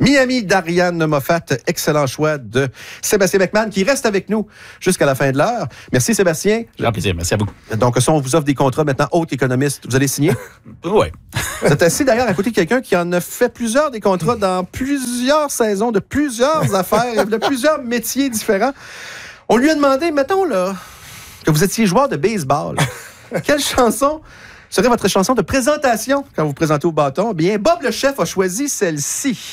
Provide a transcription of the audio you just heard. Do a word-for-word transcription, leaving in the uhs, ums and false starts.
Miami d'Ariane Moffat. Excellent choix de Sébastien McMahon qui reste avec nous jusqu'à la fin de l'heure. Merci Sébastien. J'ai un plaisir, merci à vous. Donc, si on vous offre des contrats maintenant haute économiste, vous allez signer? Oui. Vous êtes assis d'ailleurs à côté de quelqu'un qui en a fait plusieurs des contrats dans plusieurs saisons, de plusieurs affaires, de plusieurs métiers différents. On lui a demandé, mettons là, que vous étiez joueur de baseball. Quelle chanson serait votre chanson de présentation quand vous vous présentez au bâton? Bien, Bob le chef a choisi celle-ci.